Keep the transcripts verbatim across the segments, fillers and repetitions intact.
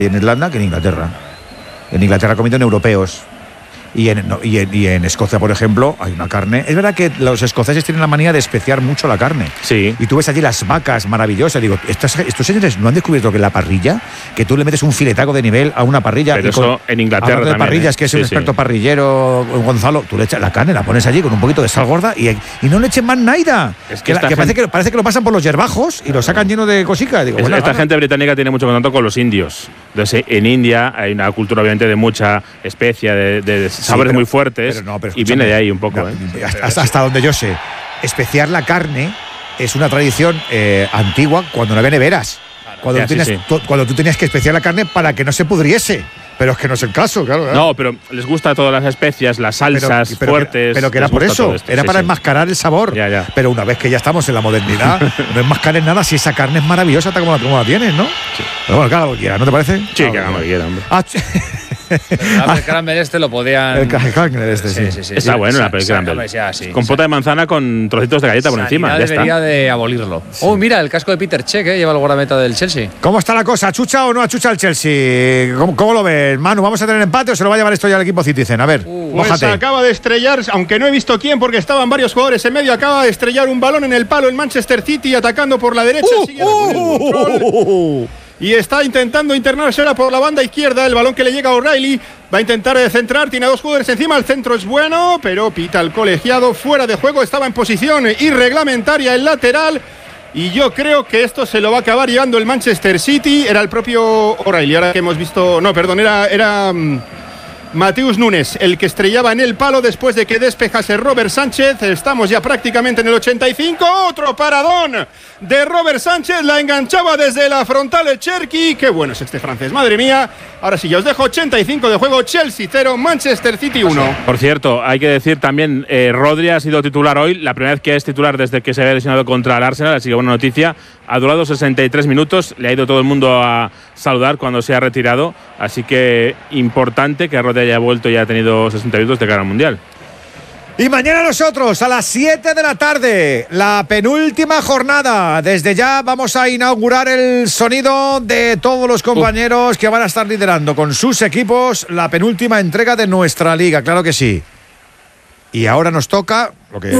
en Irlanda que en Inglaterra. En Inglaterra comiendo europeos. Y en, no, y, en, y en Escocia, por ejemplo, hay una carne. Es verdad que los escoceses tienen la manía de especiar mucho la carne. Sí. Y tú ves allí las vacas maravillosas. Digo, estos, estos señores no han descubierto que la parrilla, que tú le metes un filetaco de nivel a una parrilla. Pero y con, eso en Inglaterra de también. parrillas, ¿eh? que es sí, un experto sí. parrillero, Gonzalo, tú le echas la carne, la pones allí con un poquito de sal gorda y, y no le echen más nada. Es que, que, la, que, gente... parece que parece que lo pasan por los yerbajos y lo sacan lleno de cosica. Digo, es, bueno, esta ahora. gente británica tiene mucho contacto con los indios. Entonces, en India hay una cultura, obviamente, de mucha especia, de, de, de sabores sí, pero, muy fuertes. Pero no, pero y viene de ahí un poco. No, ¿eh? hasta, hasta, hasta donde yo sé, especiar la carne es una tradición eh, antigua cuando no había neveras. Cuando, ya, tú tenías, sí, sí. tú, cuando tú tenías que especiar la carne para que no se pudriese. Pero es que no es el caso, claro. claro. No, pero les gusta todas las especias, las salsas pero, pero fuertes. Que, pero que era por eso, esto, era sí, para sí. enmascarar el sabor. Ya, ya. Pero una vez que ya estamos en la modernidad, no enmascares nada si esa carne es maravillosa, tal como la, como la tienes, ¿no? Sí. Pero bueno, que haga lo que quiera, ¿no te parece? Sí, que haga lo que quiera, hombre. Ah, el Cranberry este lo podían. El Cranberry este, sí. sí, sí, sí Está sí, bueno sí, la Pel Cranberry. Sí, con pota de manzana con trocitos de galleta por encima. Ya debería está. de abolirlo. Sí. Oh, mira, el casco de Peter Cech, ¿eh? Lleva el guardameta del Chelsea. ¿Cómo está la cosa? ¿Achucha o no achucha el Chelsea? ¿Cómo, cómo lo ves, Manu? ¿Vamos a tener empate o se lo va a llevar esto ya al equipo Citizen? A ver, uh, pues acaba de estrellar, aunque no he visto quién porque estaban varios jugadores en medio, acaba de estrellar un balón en el palo el Manchester City atacando por la derecha. Uh, sigue uh, uh, uh, uh. Y está intentando internarse ahora por la banda izquierda. El balón que le llega a O'Reilly. Va a intentar centrar. Tiene a dos jugadores encima. El centro es bueno, pero pita el colegiado. Fuera de juego. Estaba en posición irreglamentaria el lateral. Y yo creo que esto se lo va a acabar llevando el Manchester City. Era el propio O'Reilly. Ahora que hemos visto... No, perdón. Era... era Mateus Nunes, el que estrellaba en el palo después de que despejase Robert Sánchez. Estamos ya prácticamente en el ochenta y cinco. Otro paradón de Robert Sánchez. La enganchaba desde la frontal el Cherki. Qué bueno es este francés, madre mía. Ahora sí, ya os dejo. Ochenta y cinco de juego. Chelsea cero, Manchester City uno. Por cierto, hay que decir también, eh, Rodri ha sido titular hoy. La primera vez que es titular desde que se había lesionado contra el Arsenal. Así que buena noticia. Ha durado sesenta y tres minutos. Le ha ido todo el mundo a saludar cuando se ha retirado. Así que importante que Rodri haya vuelto y ha tenido sesenta minutos de cara al Mundial. Y mañana nosotros a las siete de la tarde, la penúltima jornada. Desde ya vamos a inaugurar el sonido de todos los compañeros uh. que van a estar liderando con sus equipos la penúltima entrega de nuestra liga, claro que sí. Y ahora nos toca lo que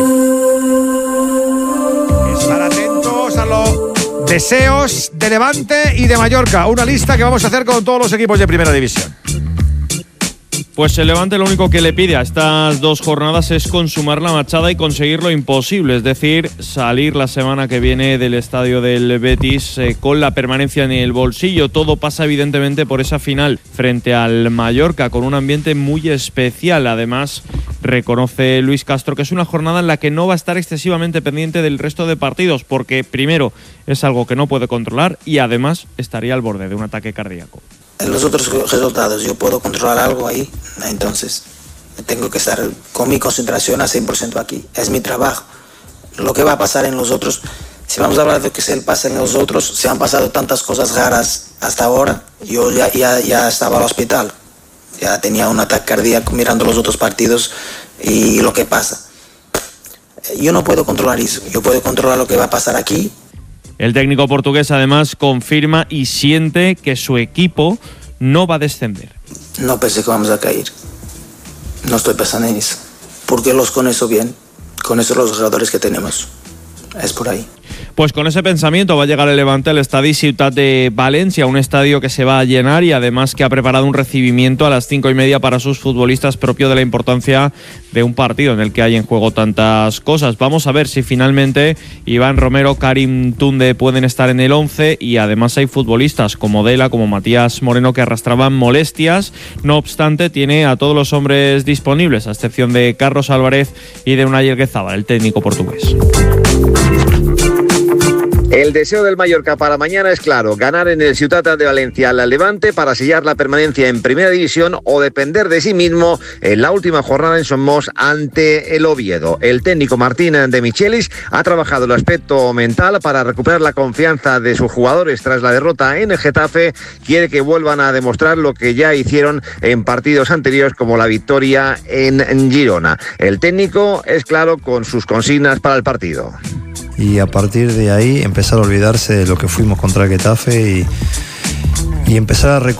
estar atentos a los deseos de Levante y de Mallorca. Una lista que vamos a hacer con todos los equipos de Primera División. Pues el Levante lo único que le pide a estas dos jornadas es consumar la marchada y conseguir lo imposible, es decir, salir la semana que viene del estadio del Betis eh, con la permanencia en el bolsillo. Todo pasa evidentemente por esa final frente al Mallorca con un ambiente muy especial. Además, reconoce Luis Castro que es una jornada en la que no va a estar excesivamente pendiente del resto de partidos porque primero es algo que no puede controlar y además estaría al borde de un ataque cardíaco. En los otros resultados yo puedo controlar algo ahí, entonces tengo que estar con mi concentración a cien por ciento aquí, es mi trabajo. Lo que va a pasar en los otros, si vamos a hablar de que se pasa en los otros, se han pasado tantas cosas raras hasta ahora, yo ya, ya, ya estaba al hospital, ya tenía un ataque cardíaco mirando los otros partidos y lo que pasa. Yo no puedo controlar eso, yo puedo controlar lo que va a pasar aquí. El técnico portugués además confirma y siente que su equipo no va a descender. No pensé que vamos a caer. No estoy pensando en eso. Porque los conozco bien. Conozco los jugadores que tenemos. Es por ahí. Pues con ese pensamiento va a llegar el Levante al Estadi Ciutat de Valencia, un estadio que se va a llenar y además que ha preparado un recibimiento a las cinco y media para sus futbolistas propio de la importancia de un partido en el que hay en juego tantas cosas. Vamos a ver si finalmente Iván Romero, Karim Tunde pueden estar en el once y además hay futbolistas como Dela, como Matías Moreno que arrastraban molestias. No obstante, tiene a todos los hombres disponibles, a excepción de Carlos Álvarez y de Unai Elguezabal, el técnico portugués. El deseo del Mallorca para mañana es claro, ganar en el Ciutat de Valencia al Levante para sellar la permanencia en Primera División o depender de sí mismo en la última jornada en Somos ante el Oviedo. El técnico Martín de Michelis ha trabajado el aspecto mental para recuperar la confianza de sus jugadores tras la derrota en el Getafe. Quiere que vuelvan a demostrar lo que ya hicieron en partidos anteriores como la victoria en Girona. El técnico es claro con sus consignas para el partido. Y a partir de ahí empezar a olvidarse de lo que fuimos contra el Getafe y, y empezar a recuperar